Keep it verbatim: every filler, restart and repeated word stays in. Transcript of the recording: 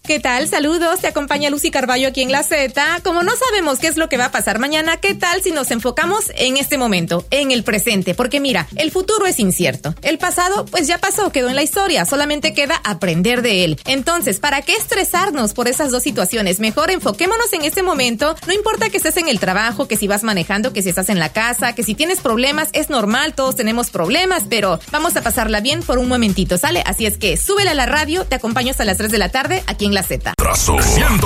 ¿Qué tal? Saludos, te acompaña Lucy Carballo aquí en La Z. Como no sabemos qué es lo que va a pasar mañana, ¿qué tal si nos enfocamos en este momento, en el presente? Porque mira, el futuro es incierto. El pasado, pues ya pasó, quedó en la historia, solamente queda aprender de él. Entonces, ¿para qué estresarnos por esas dos situaciones? Mejor enfoquémonos en este momento. No importa que estés en el trabajo, que si vas manejando, que si estás en la casa, que si tienes problemas, es normal, todos tenemos problemas, pero vamos a pasarla bien por un momentito, ¿sale? Así es que súbele a la radio, te acompaño hasta las tres de la tarde aquí en La Z. Trazo.